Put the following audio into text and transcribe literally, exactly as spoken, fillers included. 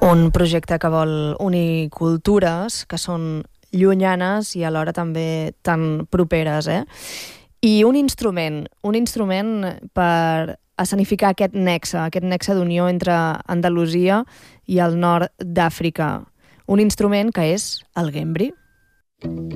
un projecte que vol unir cultures que són llunyanes i alhora també tan properes, eh? I un instrument, un instrument per escenificar aquest nexe, aquest nexe d'unió entre Andalusia i el nord d'Àfrica. Un instrument que és el gembri.